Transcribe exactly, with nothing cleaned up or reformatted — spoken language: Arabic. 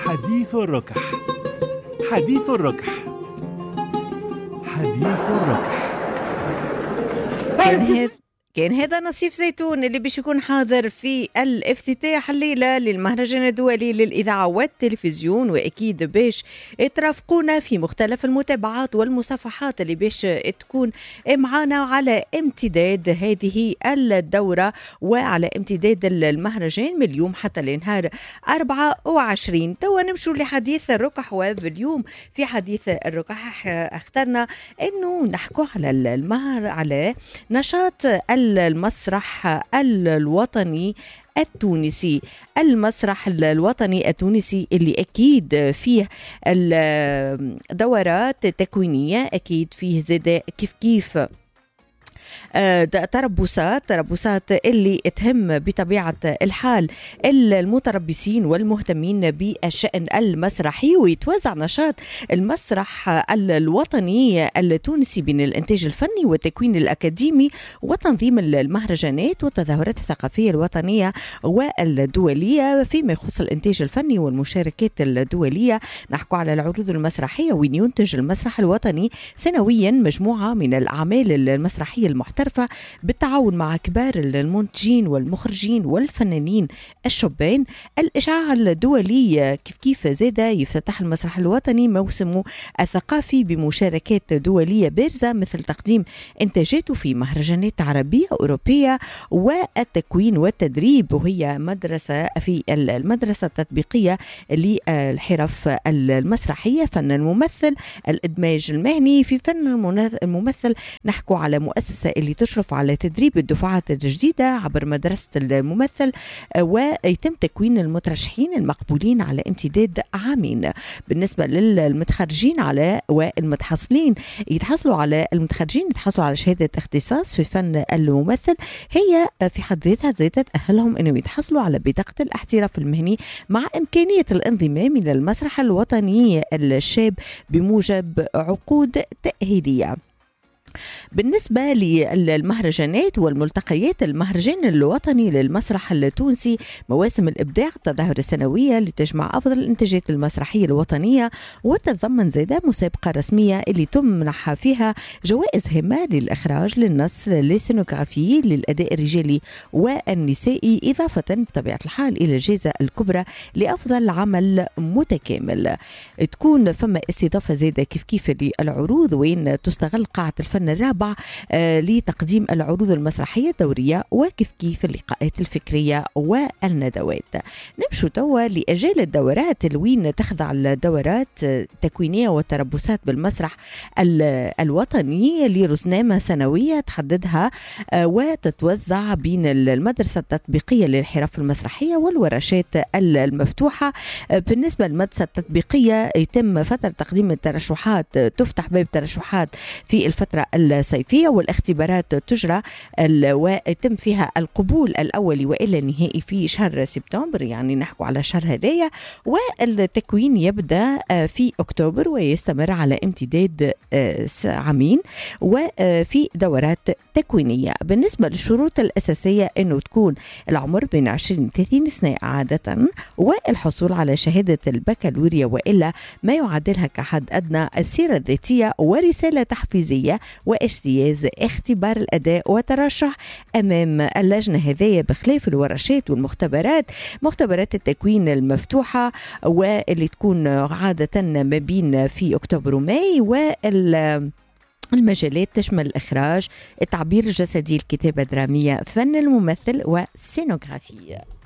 حديث الركح. حديث الركح. حديث الركح. كان هذا كان هذا نصيف زيتون اللي باش يكون حاضر في الافتتاح الليلة للمهرجان الدولي للإذاعة والتلفزيون، وأكيد باش ترافقونا في مختلف المتابعات والمصافحات اللي باش تكون معانا على امتداد هذه الدورة وعلى امتداد المهرجان من اليوم حتى لنهار أربعة وعشرين. توا نمشوا لحديث الركح، واليوم في حديث الركح اخترنا انه نحكوا على المهر على نشاط المسرح الوطني التونسي. المسرح الوطني التونسي اللي أكيد فيه الدورات التكوينية، أكيد فيه زاد كيف كيف تربصات تربصات اللي تهم بطبيعة الحال المتربصين والمهتمين بالشأن المسرحي. ويتوزع نشاط المسرح الوطني التونسي بين الإنتاج الفني والتكوين الأكاديمي وتنظيم المهرجانات والتظاهرات الثقافية الوطنية والدولية. فيما يخص الإنتاج الفني والمشاركات الدولية، نحكو على العروض المسرحية، وين ينتج المسرح الوطني سنويا مجموعة من الأعمال المسرحية المحترفة بالتعاون مع كبار المنتجين والمخرجين والفنانين الشبان. الإشعاع الدولي كيف كيف زاد يفتتح المسرح الوطني موسمه الثقافي بمشاركات دولية بارزة، مثل تقديم إنتاجاته في مهرجانات عربية أوروبية والتكوين والتدريب، وهي مدرسة في المدرسة التطبيقية للحرف المسرحية، فن الممثل، الإدماج المهني في فن الممثل. نحكو على مؤسسة اللي تشرف على تدريب الدفعات الجديدة عبر مدرسة الممثل، ويتم تكوين المترشحين المقبولين على امتداد عامين. بالنسبة للمتخرجين على والمتحصلين يتحصلوا على المتخرجين يتحصلوا على شهادة اختصاص في فن الممثل، هي في حد ذاتها زادت تأهلهم انه يتحصلوا على بطاقة الاحتراف المهني مع امكانية الانضمام الى المسرح الوطني الشاب بموجب عقود تأهيلية. بالنسبة للمهرجانات والملتقيات، المهرجان الوطني للمسرح التونسي مواسم الإبداع التظاهرة السنوية لتجمع أفضل الإنتاجات المسرحية الوطنية، وتتضمن زيادة مسابقة رسمية اللي تمنح فيها جوائز هامة للإخراج، للنص، للسينوغرافي، للأداء الرجالي والنسائي، إضافة بطبيعة الحال إلى الجائزة الكبرى لأفضل عمل متكامل. تكون فما استضافة زيادة كيف كيف للعروض، وين تستغل قاعة الفن الرابع آه لتقديم العروض المسرحية الدورية، وكيف كيف اللقاءات الفكرية والندوات. نمشوا توا لأجال الدورات، الوين تخضع الدورات التكوينية والتربصات بالمسرح الوطني لرزنامة سنوية تحددها آه وتتوزع بين المدرسة التطبيقية للحرف المسرحية والورشات المفتوحة. آه بالنسبة للمدرسة التطبيقية يتم فترة تقديم الترشحات، تفتح باب ترشحات في الفترة الصيفية، والاختبارات تجرى ويتم فيها القبول الأولي وإلى النهائي في شهر سبتمبر، يعني نحكو على شهر هدايا. والتكوين يبدأ في أكتوبر ويستمر على امتداد عامين وفي دورات تكوينية. بالنسبة للشروط الأساسية أنه تكون العمر بين عشرين و ثلاثين سنة عادة، والحصول على شهادة البكالوريا وإلا ما يعادلها كحد أدنى السيرة الذاتية ورسالة تحفيزية واجتياز اختبار الأداء وترشح أمام اللجنة هذية، بخلاف الورشات والمختبرات. مختبرات التكوين المفتوحة واللي تكون عادة ما بين في أكتوبر وماي، وال المجالات تشمل الإخراج، التعبير الجسدي، الكتابة الدرامية، فن الممثل والسينوغرافية.